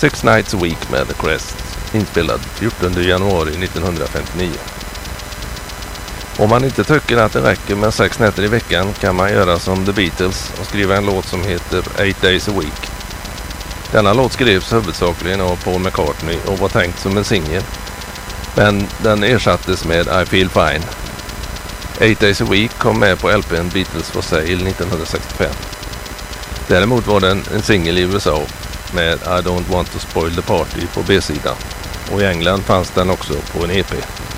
Six Nights a Week med The Crest, inspelad 14 januari 1959. Om man inte tycker att det räcker med 6 nätter i veckan kan man göra som The Beatles och skriva en låt som heter 8 Days a Week. Denna låt skrevs huvudsakligen av Paul McCartney och var tänkt som en singel, men den ersattes med I Feel Fine. 8 Days a Week kom med på LP:n Beatles for Sale 1965. Däremot var den en singel i USA med I Don't Want to Spoil the Party på B-sidan, och i England fanns den också på en EP.